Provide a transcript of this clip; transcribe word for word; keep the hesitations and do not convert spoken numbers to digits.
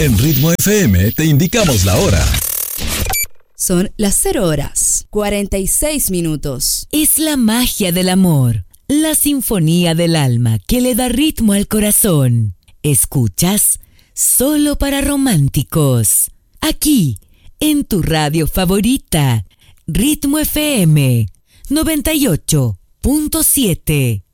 En Ritmo F M te indicamos la hora. Son las cero horas, cuarenta y seis minutos. Es la magia del amor, la sinfonía del alma que le da ritmo al corazón. Escuchas Solo para Románticos, aquí, en tu radio favorita, Ritmo F M noventa y ocho punto siete.